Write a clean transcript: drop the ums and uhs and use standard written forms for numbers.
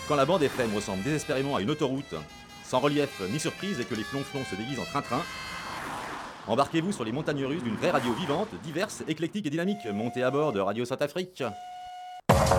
Quand la bande FM ressemble désespérément à une autoroute, sans relief ni surprise et que les flonflons se déguisent en train-train, embarquez-vous sur les montagnes russes d'une vraie radio vivante, diverse, éclectique et dynamique. Montez à bord de Radio Saint-Afrique.